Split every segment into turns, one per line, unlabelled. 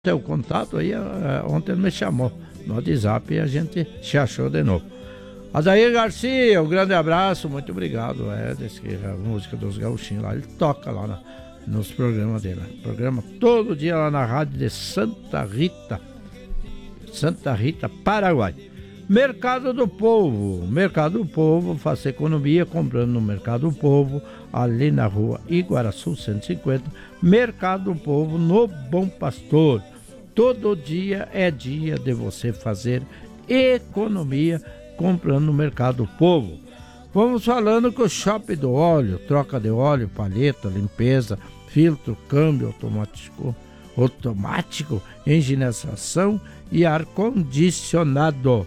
Seu contato aí, ontem ele me chamou no WhatsApp e a gente se achou de novo. Adair Garcia, um grande abraço, muito obrigado. Diz que a música dos gauchinhos lá, ele toca lá nos programas dele. Programa todo dia lá na rádio de Santa Rita, Paraguai. Mercado do Povo, faça economia comprando no Mercado do Povo, ali na rua Iguaraçu 150, Mercado do Povo no Bom Pastor. Todo dia é dia de você fazer economia comprando no Mercado do Povo. Vamos falando que o Shop do Óleo, troca de óleo, palheta, limpeza, filtro, câmbio automático, higienização e ar-condicionado.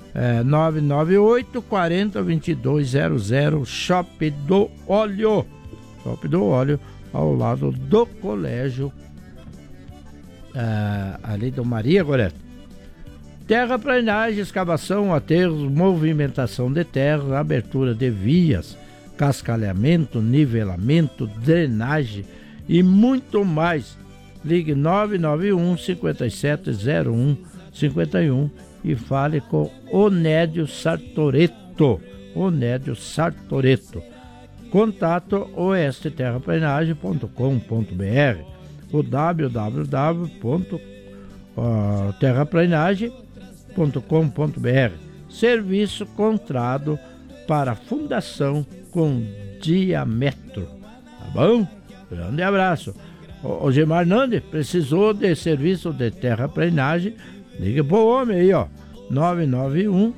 998 40 2200, Shop do Óleo, ao lado do colégio ali do Maria Goretti. Terraplanagem, escavação, aterros, movimentação de terras, abertura de vias, cascalhamento, nivelamento, drenagem e muito mais. Ligue 991 5701 51 e fale com Onédio Sartoreto. Contato oesteterraplanagem.com.br, o www.terraplanagem.com.br. Serviço contratado para fundação com diâmetro. Tá bom? Grande abraço. O Gemar Nandi precisou de serviço de terraplanagem. Liga pro homem aí, ó. 991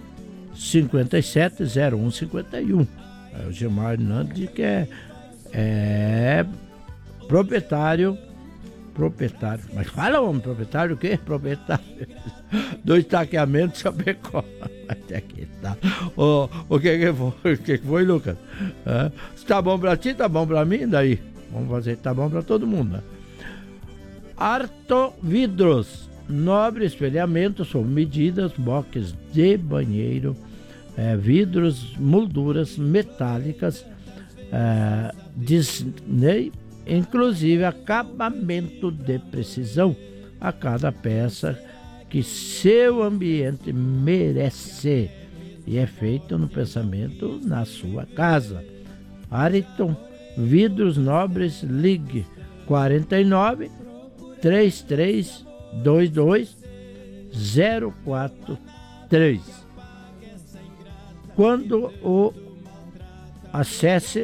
570151. É o Gemar Nandi, que é proprietário. Mas fala, homem, proprietário o quê? Proprietário do estaqueamento Chapecó. Até que tá. O que foi, Lucas? Se tá bom pra ti, tá bom pra mim, daí? Vamos fazer, tá bom pra todo mundo, né? Arto Vidros, nobre espelhamento sob medidas, boxes de banheiro, vidros, molduras metálicas, Disney, inclusive acabamento de precisão a cada peça que seu ambiente merece, e é feito no pensamento na sua casa. Ariton Vidros Nobres, ligue 49 3322 043. Quando o acesse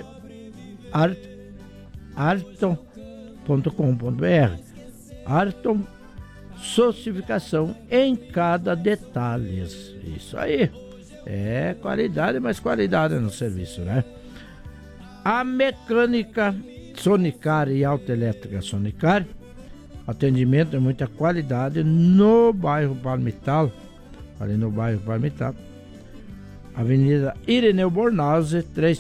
arton.com.br. Arton, sofisticação em cada detalhe. Isso aí. É qualidade, mas qualidade no serviço, né? A mecânica Sonicar e autoelétrica Sonicar. Atendimento de muita qualidade no bairro Palmital. Ali no bairro Palmital. Avenida Ireneu Bornhausen,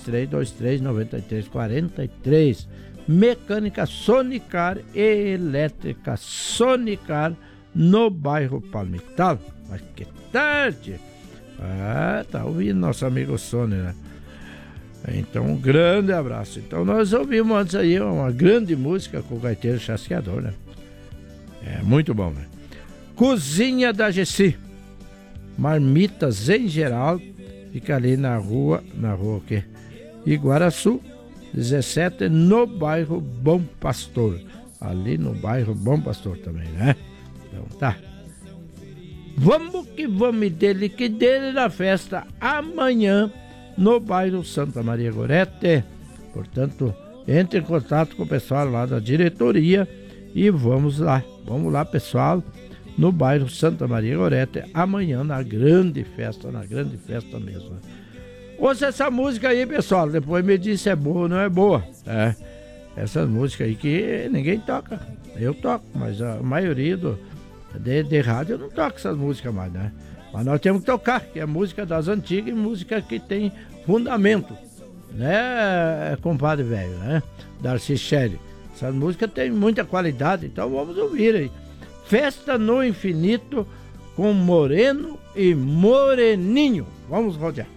3323-9343. Mecânica Sonicar e elétrica Sonicar no bairro Palmital. Mas que tarde! Tá ouvindo nosso amigo Sônia, né? Então, um grande abraço. Então, nós ouvimos antes aí uma grande música com o gaiteiro chasqueador, né? É muito bom, né? Cozinha da Gessi. Marmitas em geral. Fica ali na rua o quê? Iguaraçu 17, no bairro Bom Pastor. Ali no bairro Bom Pastor também, né? Então tá. Vamos que vamos dele que dele na festa amanhã no bairro Santa Maria Goretti. Portanto, entre em contato com o pessoal lá da diretoria e vamos lá, pessoal, no bairro Santa Maria Goretti, amanhã na grande festa mesmo. Ouça essa música aí, pessoal, depois me diz se é boa ou não é boa. Essa música aí que ninguém toca, eu toco, mas a maioria de rádio não toca essas músicas mais, né? Mas nós temos que tocar, que é música das antigas e música que tem fundamento, né, compadre velho, né? Darcy Shelley. Essa música tem muita qualidade, então vamos ouvir aí. Festa no Infinito com Moreno e Moreninho. Vamos rodear.